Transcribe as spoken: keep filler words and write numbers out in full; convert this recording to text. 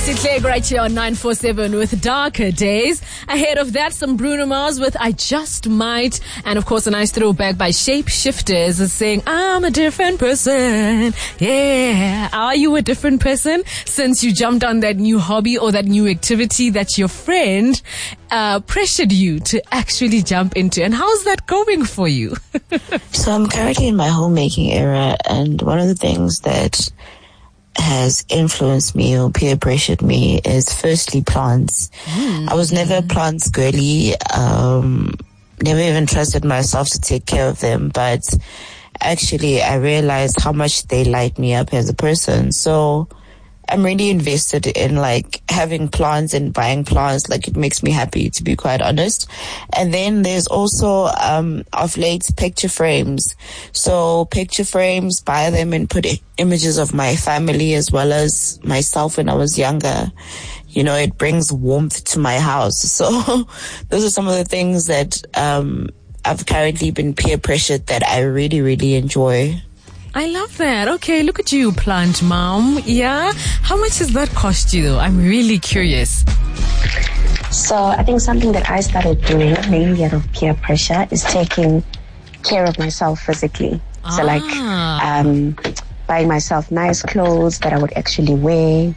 Clegg right here on nine four seven with Darker Days. Ahead of that, some Bruno Mars with I Just Might. And of course, a nice throwback by Shapeshifters is saying, I'm a different person. Yeah. Are you a different person since you jumped on that new hobby or that new activity that your friend uh, pressured you to actually jump into? And how's that going for you? So I'm currently in my homemaking era, and one of the things that has influenced me or peer pressured me is firstly plants. Mm. I was never a plants girly, um, never even trusted myself to take care of them, but actually I realized how much they light me up as a person. So I'm really invested in like having plants and buying plants. Like it makes me happy, to be quite honest. And then there's also um of late picture frames. So picture frames, buy them and put images of my family as well as myself when I was younger. You know, it brings warmth to my house. So those are some of the things that um I've currently been peer pressured that I really, really enjoy. I love that. Okay, look at you, plant mom. Yeah? How much does that cost you, though? I'm really curious. So I think something that I started doing, mainly out of peer pressure, is taking care of myself physically. Ah. So like um, buying myself nice clothes that I would actually wear,